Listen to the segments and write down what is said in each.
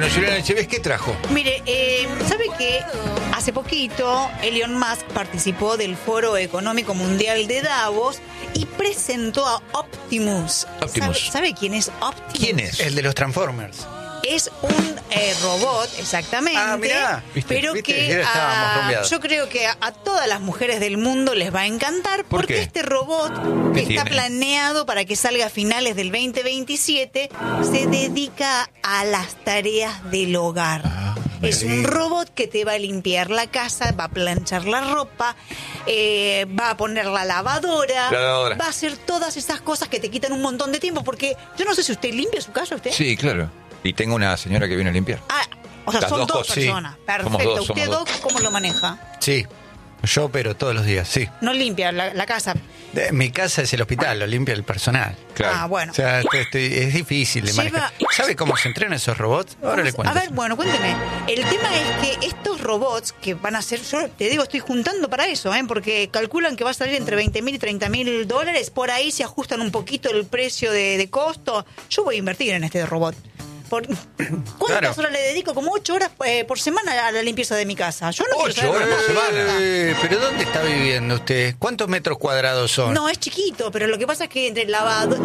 Bueno, Juliana Echeves, ¿qué trajo? Mire, ¿sabe que hace poquito Elon Musk participó del Foro Económico Mundial de Davos y presentó a Optimus? ¿Sabe quién es Optimus? ¿Quién es? El de los Transformers. Es un robot, exactamente. Ah, mirá. Pero que yo creo que a todas las mujeres del mundo les va a encantar. ¿Por porque qué? este robot está planeado para que salga a finales del 2027. Se dedica a las tareas del hogar. Es un robot que te va a limpiar la casa, va a planchar la ropa, va a poner la lavadora, va a hacer todas esas cosas que te quitan un montón de tiempo. Porque yo no sé si usted limpia su casa, ¿usted? Sí, claro. Y tengo una señora que viene a limpiar. O sea, Las son dos cosas, personas. sí. Perfecto. Somos ¿Usted, dos. Doc, cómo lo maneja? Sí, yo opero todos los días, sí. No limpia la casa. Mi casa es el hospital, lo limpia el personal. Claro. Bueno. O sea, es difícil de manejar. ¿Sabe cómo se entrenan esos robots? Ahora le cuento. A ver, bueno, cuénteme. El tema es que estos robots que van a ser, yo te digo, estoy juntando para eso, porque calculan que va a salir entre $20,000 y $30,000. Por ahí se ajustan un poquito el precio de costo. Yo voy a invertir en este robot. ¿Cuántas horas le dedico? Como 8 horas por semana a la limpieza de mi casa. Yo no 8 horas por semana. ¿Pero dónde está viviendo usted? ¿Cuántos metros cuadrados son? No, es chiquito, pero lo que pasa es que entre lavado,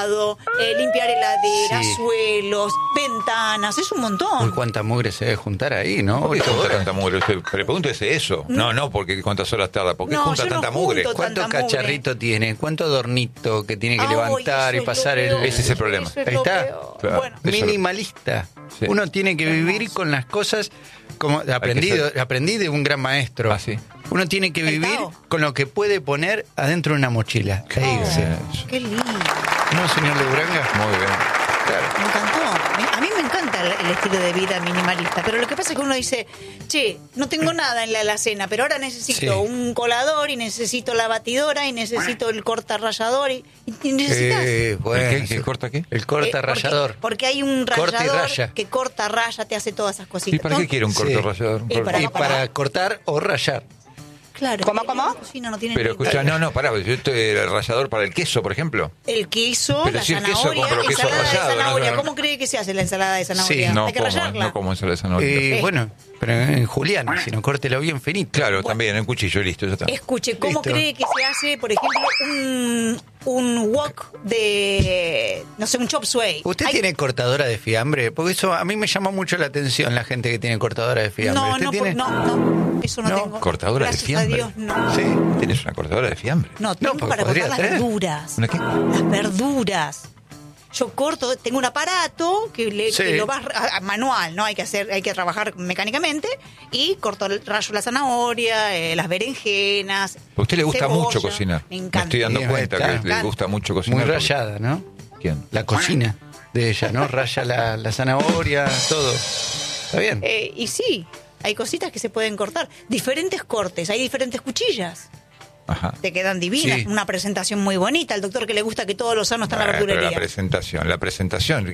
limpiar heladera, suelos, ventanas, es un montón. Uy, cuánta mugre se debe juntar ahí, ¿no? ¿Por qué junta tanta mugre? Pero pregúntese eso. No, porque cuántas horas tarda. ¿Por qué junta tanta mugre? ¿Cuánto cacharrito tiene? ¿Cuánto adornito que tiene que levantar y pasar el...? Ese es el problema. Ahí está. Claro. Bueno. Minimalista. Sí. Uno tiene que vivir con las cosas como aprendí de un gran maestro. Ah, sí. Uno tiene que vivir con lo que puede poner adentro de una mochila. Qué lindo. ¿No, señor Leburanga? Muy bien. Claro. Me encantó. A mí me encanta el estilo de vida minimalista, pero lo que pasa es que uno dice, no tengo nada en la alacena, pero ahora necesito un colador y necesito la batidora y necesito el cortarrayador y necesitas. Bueno, ¿Qué corta qué? El cortarrayador. Porque hay un rallador que corta, raya, te hace todas esas cositas. ¿Y para qué quiere un cortarrayador? Para cortar o rayar. Claro. ¿Cómo? No tiene Pero escucha, pará, yo estoy el rallador para el queso, por ejemplo. El queso, pero la si zanahoria, el queso, compro queso ensalada rallado, de zanahoria. no. ¿Cómo cree que se hace la ensalada de zanahoria? No Hay que rallarla. No como ensalada de zanahoria. Bueno, pero en juliano, si no, córtelo bien finito. Claro, también, en cuchillo, listo, ya está. Escuche, ¿cómo Listo. cree que se hace, por ejemplo, un wok de, no sé, un chop suey? ¿Usted tiene cortadora de fiambre? Porque eso a mí me llama mucho la atención, la gente que tiene cortadora de fiambre. No, eso no tengo. ¿Cortadora Gracias de fiambre? A Dios, no. Sí. ¿Tienes una cortadora de fiambre? No, tengo para cortar las verduras. ¿Una qué? Las verduras. Yo corto, tengo un aparato que lo vas manual, ¿no? Hay que trabajar mecánicamente y rayo la zanahoria, las berenjenas. A usted le gusta cebolla. Mucho cocinar. Me encanta. Me estoy dando cuenta que le gusta mucho cocinar. Muy rayada, ¿no? ¿Quién? La cocina de ella, ¿no? Raya la zanahoria, todo. ¿Está bien? Y sí, hay cositas que se pueden cortar. Diferentes cortes, hay diferentes cuchillas. Ajá. Te quedan divinas, una presentación muy bonita. Al doctor que le gusta que todos los sanos están en la verdulería. La presentación,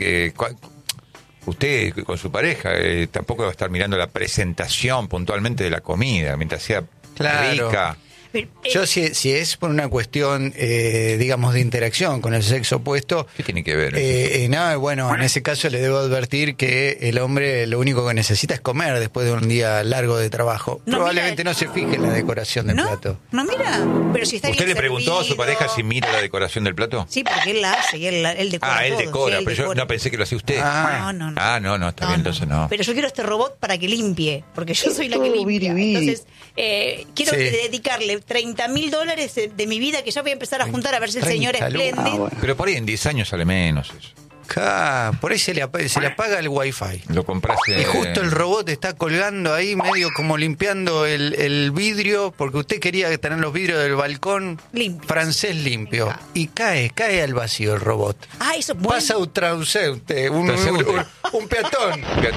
usted con su pareja tampoco va a estar mirando la presentación puntualmente de la comida, mientras sea rica. Yo si es por una cuestión, digamos, de interacción con el sexo opuesto... ¿Qué tiene que ver? No, bueno, en ese caso le debo advertir que el hombre lo único que necesita es comer después de un día largo de trabajo. Probablemente no se fije en la decoración del plato. No, mira, pero si está ¿Usted bien le preguntó a su servido. pareja si mira la decoración del plato? Sí, porque él la hace y él decora. Él decora, pero yo no pensé que lo hacía usted. No, está bien, entonces no. Pero yo quiero este robot para que limpie, porque yo soy la que limpia. Entonces, quiero dedicarle $30,000 de mi vida, que ya voy a empezar a juntar a ver si el señor espléndido. Pero por ahí en 10 años sale menos eso. Por ahí se le apaga el wifi. Lo compraste. Y justo el robot está colgando ahí, medio como limpiando el vidrio, porque usted quería tener los vidrios del balcón francés limpio. Y cae al vacío el robot. Eso es bueno. Pasa un transeúnte, un peatón.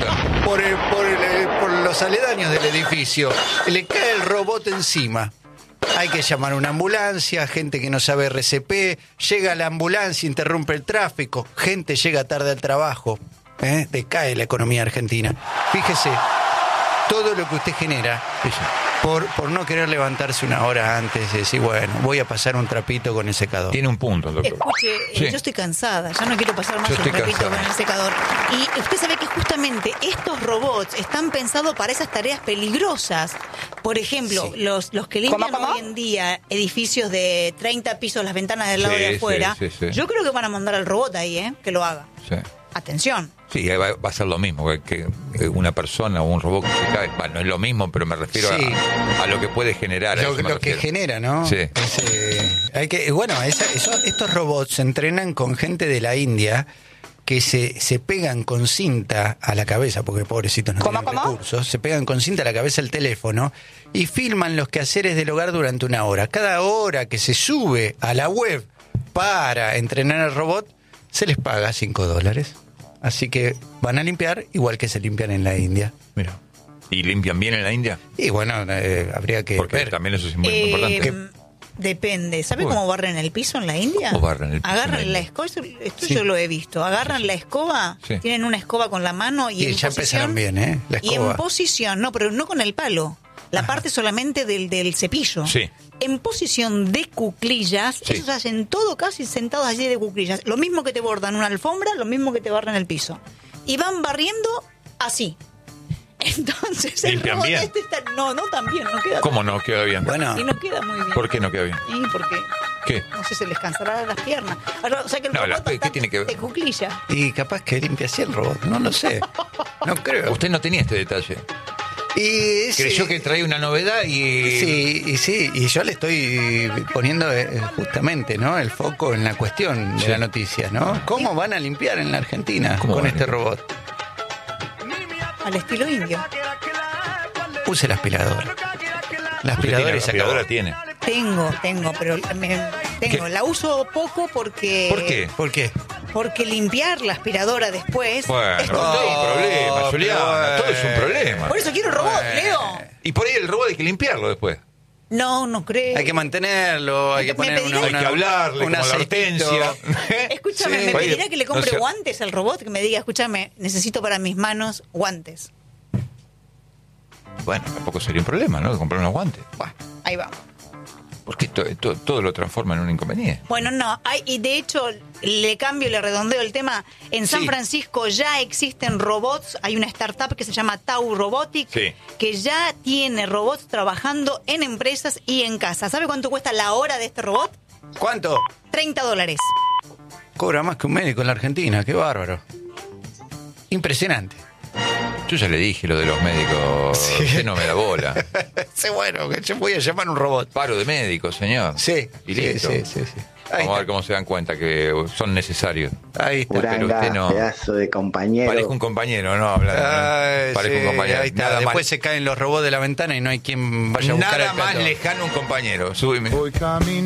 Por los aledaños del edificio. Le cae el robot encima. Hay que llamar a una ambulancia, gente que no sabe RCP, llega la ambulancia, interrumpe el tráfico, gente llega tarde al trabajo, decae la economía argentina. Fíjese, todo lo que usted genera por no querer levantarse una hora antes y decir, bueno, voy a pasar un trapito con el secador. Tiene un punto, doctor. Escuche, yo estoy cansada, ya no quiero pasar más un trapito con el secador. Y usted sabe que justamente estos robots están pensados para esas tareas peligrosas. Por ejemplo, los que limpian hoy en día edificios de 30 pisos, las ventanas del lado de afuera, yo creo que van a mandar al robot ahí, que lo haga. Sí. Atención. Sí, va a ser lo mismo que una persona o un robot que se cae. Bueno, no es lo mismo, pero me refiero a lo que puede generar. Lo que genera, ¿no? Sí. Estos robots se entrenan con gente de la India que se pegan con cinta a la cabeza, porque pobrecitos no tienen recursos, se pegan con cinta a la cabeza el teléfono y filman los quehaceres del hogar durante una hora. Cada hora que se sube a la web para entrenar al robot, se les paga $5. Así que van a limpiar igual que se limpian en la India. Mira. ¿Y limpian bien en la India? Y bueno, habría que porque ver. También eso es muy importante. Depende. ¿Sabe cómo barren el piso en la India? ¿Cómo barren el piso? Agarran la escoba, esto yo lo he visto. Agarran la escoba, tienen una escoba con la mano y en ya empezaron bien, la escoba. Y en posición, no, pero no con el palo. La parte solamente del cepillo. Sí. En posición de cuclillas, ellos hacen todo casi sentados allí de cuclillas. Lo mismo que te bordan una alfombra, lo mismo que te barran el piso. Y van barriendo así. Entonces ¿limpian bien? No tan bien, no queda. ¿Cómo no queda bien? Bueno. Y no queda muy bien. ¿Por qué no queda bien? ¿Y por qué? ¿Qué? No sé, se les cansará las piernas. O sea que el robot ¿qué tiene que ver? De cuclillas. Y capaz que limpia así el robot, no lo sé. No creo. Usted no tenía este detalle. Y creyó que traía una novedad y... Sí, y yo le estoy poniendo justamente, ¿no?, el foco en la cuestión de la noticia, ¿no? ¿Cómo van a limpiar en la Argentina con este robot? Al estilo indio. Use la aspiradora. La aspiradora tiene. Tengo, pero la uso poco porque... ¿Por qué? ¿Por qué? Porque limpiar la aspiradora después... Bueno, es todo un problema, Juliana, todo es un problema. Por eso quiero un robot, Leo. Y por ahí el robot hay que limpiarlo después. No creo. Hay que mantenerlo, hay que poner hay que hablarle con la hortensia. Escúchame, me pedirá que le compre guantes al robot, que me diga, escúchame, necesito para mis manos guantes. Bueno, tampoco sería un problema, ¿no?, comprar unos guantes. Ahí vamos. Porque todo lo transforma en un inconveniente. Bueno, no, y de hecho le redondeo el tema. En San Francisco ya existen robots, hay una startup que se llama Tau Robotics, que ya tiene robots trabajando en empresas y en casa. ¿Sabe cuánto cuesta la hora de este robot? ¿Cuánto? $30. Cobra más que un médico en la Argentina, qué bárbaro. Impresionante. Yo ya le dije lo de los médicos, usted no me da bola. Sí, bueno, que yo voy a llamar a un robot. Paro de médicos, señor. Sí. Y listo. Sí. Vamos a ver cómo se dan cuenta que son necesarios. Ahí está. Uranga, pero usted no. Pedazo de compañero. Parezco un compañero, ¿no? Parezco un compañero. Ahí está. Después se caen los robots de la ventana y no hay quien vaya a buscar el plato. Nada más lejano un compañero. Súbeme.